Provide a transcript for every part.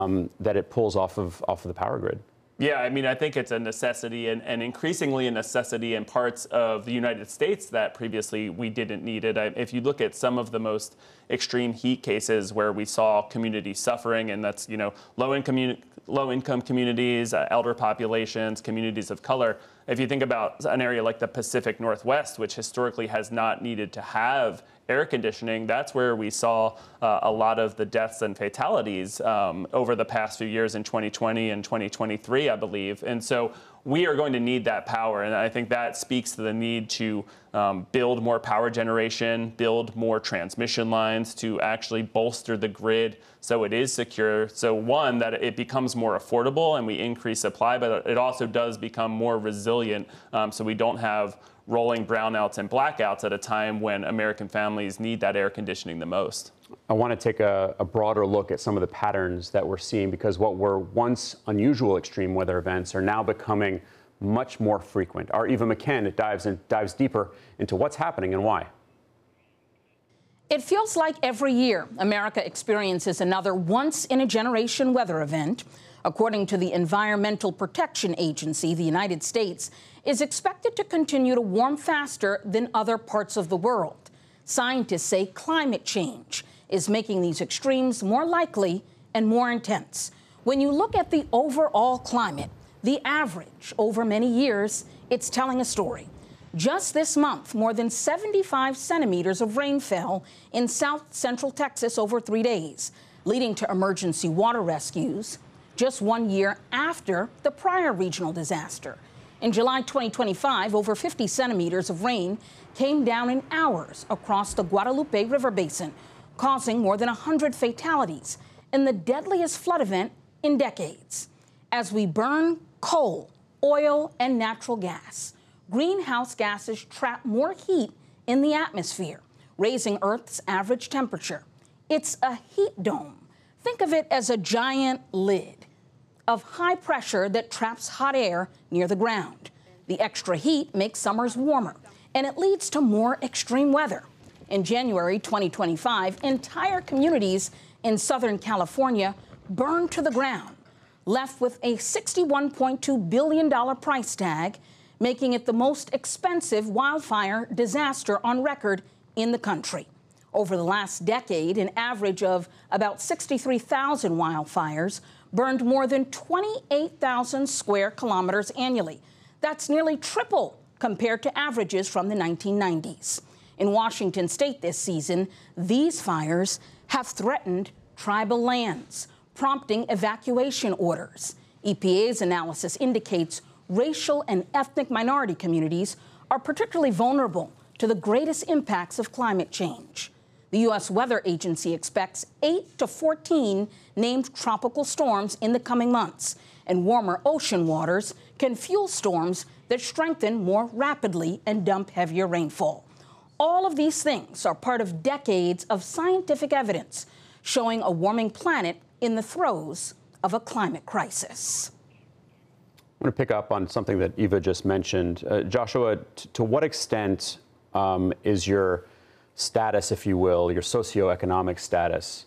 that it pulls off of the power grid. Yeah, I mean, I think it's a necessity and increasingly a necessity in parts of the United States that previously we didn't need it. If you look at some of the most extreme heat cases where we saw communities suffering, and that's, low-income communities, elder populations, communities of color. If you think about an area like the Pacific Northwest, which historically has not needed to have air conditioning, that's where we saw a lot of the deaths and fatalities over the past few years in 2020 and 2023, I believe. And so we are going to need that power. And I think that speaks to the need to build more power generation, build more transmission lines to actually bolster the grid so it is secure. So one, that it becomes more affordable and we increase supply, but it also does become more resilient so we don't have rolling brownouts and blackouts at a time when American families need that air conditioning the most. I want to take a broader look at some of the patterns that we're seeing, because what were once unusual extreme weather events are now becoming much more frequent. Our Eva McKen dives deeper into what's happening and why. It feels like every year America experiences another once-in-a-generation weather event. According to the Environmental Protection Agency, the United States is expected to continue to warm faster than other parts of the world. Scientists say climate change is making these extremes more likely and more intense. When you look at the overall climate, the average over many years, it's telling a story. Just this month, more than 75 centimeters of rain fell in south central Texas over 3 days, leading to emergency water rescues just 1 year after the prior regional disaster. In July 2025, over 50 centimeters of rain came down in hours across the Guadalupe River Basin, causing more than 100 fatalities in the deadliest flood event in decades. As we burn coal, oil, and natural gas, greenhouse gases trap more heat in the atmosphere, raising Earth's average temperature. It's a heat dome. Think of it as a giant lid of high pressure that traps hot air near the ground. The extra heat makes summers warmer, and it leads to more extreme weather. In January 2025, entire communities in Southern California burned to the ground, left with a $61.2 billion price tag, making it the most expensive wildfire disaster on record in the country. Over the last decade, an average of about 63,000 wildfires burned more than 28,000 square kilometers annually. That's nearly triple compared to averages from the 1990s. In Washington state this season, these fires have threatened tribal lands, prompting evacuation orders. EPA's analysis indicates racial and ethnic minority communities are particularly vulnerable to the greatest impacts of climate change. The U.S. Weather Agency expects 8 to 14 named tropical storms in the coming months, and warmer ocean waters can fuel storms that strengthen more rapidly and dump heavier rainfall. All of these things are part of decades of scientific evidence showing a warming planet in the throes of a climate crisis. I'm going to pick up on something that Eva just mentioned. Joshua, to what extent is your status, if you will, your socioeconomic status,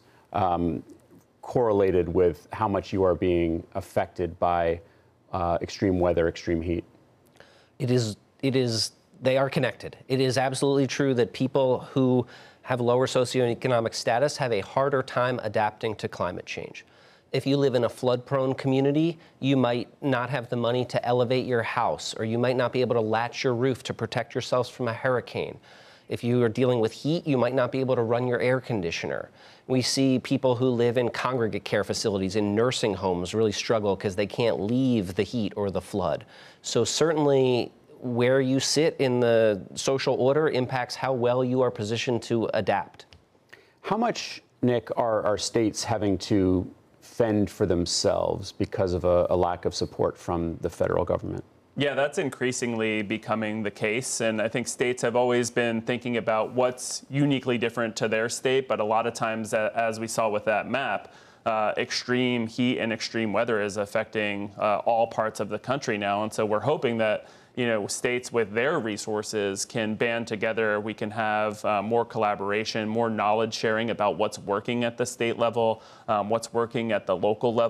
correlated with how much you are being affected by extreme weather, extreme heat? It is, they are connected. It is absolutely true that people who have lower socioeconomic status have a harder time adapting to climate change. If you live in a flood-prone community, you might not have the money to elevate your house, or you might not be able to latch your roof to protect yourselves from a hurricane. If you are dealing with heat, you might not be able to run your air conditioner. We see people who live in congregate care facilities, in nursing homes, really struggle because they can't leave the heat or the flood. So certainly where you sit in the social order impacts how well you are positioned to adapt. How much, Nick, are states having to fend for themselves because of a lack of support from the federal government? Yeah, that's increasingly becoming the case. And I think states have always been thinking about what's uniquely different to their state. But a lot of times, as we saw with that map, extreme heat and extreme weather is affecting all parts of the country now. And so we're hoping that states with their resources can band together. We can have more collaboration, more knowledge sharing about what's working at the state level, what's working at the local level.